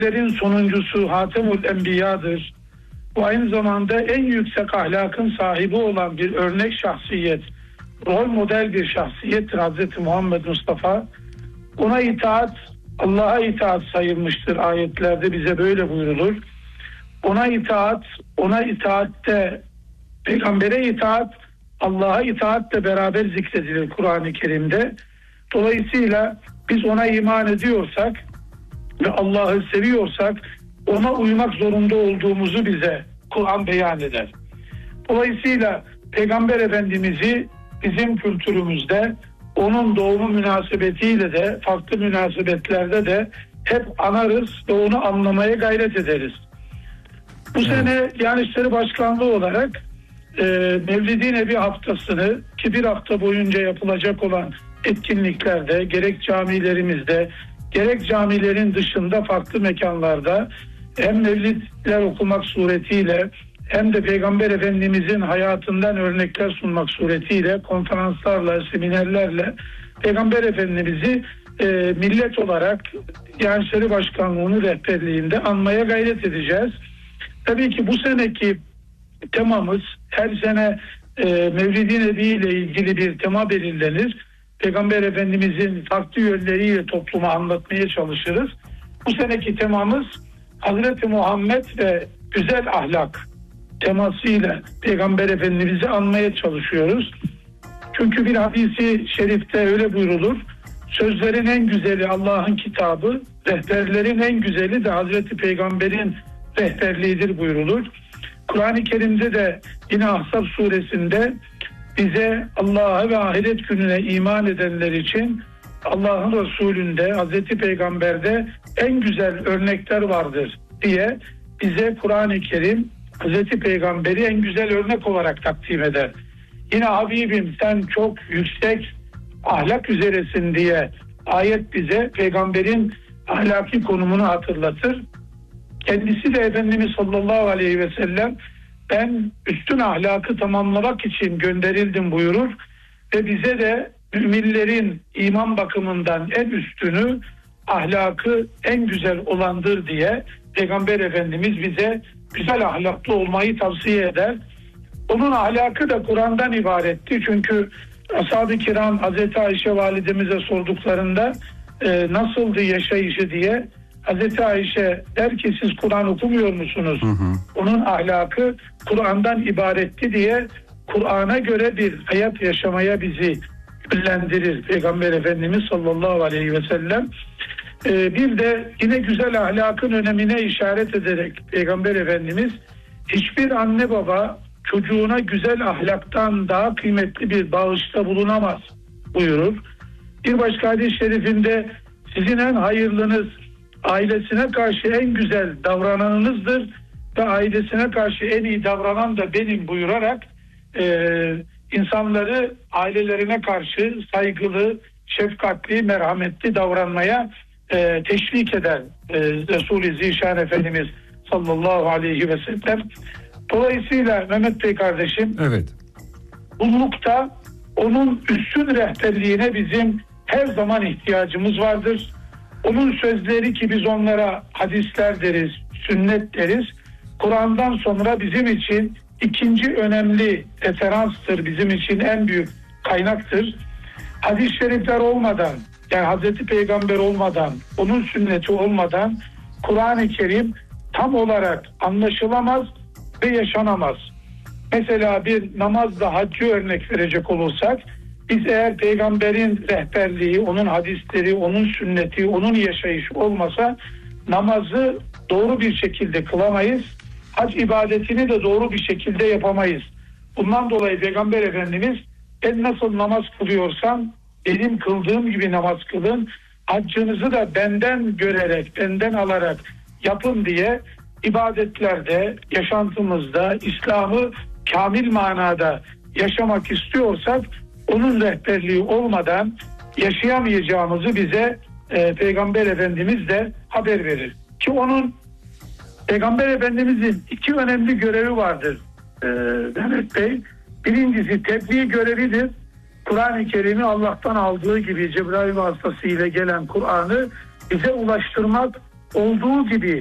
sonuncusu Hatemül Enbiya'dır. Bu aynı zamanda en yüksek ahlakın sahibi olan bir örnek şahsiyet, rol model bir şahsiyettir Hazreti Muhammed Mustafa. Ona itaat, Allah'a itaat sayılmıştır, ayetlerde bize böyle buyrulur. Ona itaatte, peygambere itaat, Allah'a itaatle beraber zikredilir Kur'an-ı Kerim'de. Dolayısıyla biz ona iman ediyorsak ve Allah'ı seviyorsak ona uymak zorunda olduğumuzu bize Kur'an beyan eder. Dolayısıyla Peygamber Efendimiz'i bizim kültürümüzde onun doğumu münasebetiyle de farklı münasebetlerde de hep anarız ve onu anlamaya gayret ederiz. Bu sene Diyanet İşleri Başkanlığı olarak Mevlid-i Nebi haftasını, ki bir hafta boyunca yapılacak olan etkinliklerde gerek camilerimizde gerek camilerin dışında farklı mekanlarda hem mevlidler okumak suretiyle hem de Peygamber Efendimizin hayatından örnekler sunmak suretiyle konferanslarla, seminerlerle Peygamber Efendimiz'i millet olarak Diyanet İşleri Başkanlığı'nın rehberliğinde anmaya gayret edeceğiz. Tabii ki bu seneki temamız, her sene Mevlid-i Nebi ile ilgili bir tema belirlenir. Peygamber Efendimizin farklı yönleriyle topluma anlatmaya çalışırız. Bu seneki temamız Hazreti Muhammed ve güzel ahlak temasıyla Peygamber Efendimiz'i anmaya çalışıyoruz. Çünkü bir hadisi şerifte öyle buyrulur: sözlerin en güzeli Allah'ın kitabı, rehberlerin en güzeli de Hazreti Peygamber'in rehberliğidir buyrulur. Kur'an-ı Kerim'de de yine Ahzab suresinde bize Allah'a ve ahiret gününe iman edenler için Allah'ın Resulü'nde, Hazreti Peygamber'de en güzel örnekler vardır diye bize Kur'an-ı Kerim Hazreti Peygamber'i en güzel örnek olarak takdim eder. Yine Habibim sen çok yüksek ahlak üzeresin diye ayet bize Peygamber'in ahlaki konumunu hatırlatır. Kendisi de Efendimiz sallallahu aleyhi ve sellem ben üstün ahlakı tamamlamak için gönderildim buyurur ve bize de müminlerin iman bakımından en üstünü, ahlakı en güzel olandır diye Peygamber Efendimiz bize güzel ahlaklı olmayı tavsiye eder. Onun ahlakı da Kur'an'dan ibaretti. Çünkü ashab-ı kiram Hazreti Ayşe validemize sorduklarında nasıldı yaşayışı diye, Hazreti Ayşe der ki siz Kur'an okumuyor musunuz? Onun ahlakı Kur'an'dan ibaretti diye Kur'an'a göre bir hayat yaşamaya bizi yönlendirir Peygamber Efendimiz sallallahu aleyhi ve sellem. Bir de yine güzel ahlakın önemine işaret ederek Peygamber Efendimiz hiçbir anne baba çocuğuna güzel ahlaktan daha kıymetli bir bağışta bulunamaz buyurur. Bir başka hadis-i şerifinde sizin en hayırlınız ailesine karşı en güzel davrananınızdır ve ailesine karşı en iyi davranan da benim buyurarak insanları ailelerine karşı saygılı, şefkatli, merhametli davranmaya teşvik eder Resul-i Zişan Efendimiz sallallahu aleyhi ve sellem. Dolayısıyla Mehmet Bey kardeşim, evet, kullukta onun üstün rehberliğine bizim her zaman ihtiyacımız vardır. Onun sözleri ki biz onlara hadisler deriz, sünnet deriz. Kur'an'dan sonra bizim için ikinci önemli referanstır, bizim için en büyük kaynaktır. Hadis-i şerifler olmadan, yani Hazreti Peygamber olmadan, onun sünneti olmadan Kur'an-ı Kerim tam olarak anlaşılamaz ve yaşanamaz. Mesela bir namazla haccı örnek verecek olursak, biz eğer Peygamber'in rehberliği, onun hadisleri, onun sünneti, onun yaşayışı olmasa namazı doğru bir şekilde kılamayız. Hac ibadetini de doğru bir şekilde yapamayız. Bundan dolayı Peygamber Efendimiz ben nasıl namaz kılıyorsam benim kıldığım gibi namaz kılın, haccınızı da benden görerek, benden alarak yapın diye ibadetlerde, yaşantımızda İslam'ı kamil manada yaşamak istiyorsak onun rehberliği olmadan yaşayamayacağımızı bize Peygamber Efendimiz de haber verir. Ki onun, Peygamber Efendimizin iki önemli görevi vardır Mehmet Bey. Birincisi tebliğ görevidir. Kur'an-ı Kerim'i Allah'tan aldığı gibi Cebrail vasıtasıyla gelen Kur'an'ı bize ulaştırmak olduğu gibi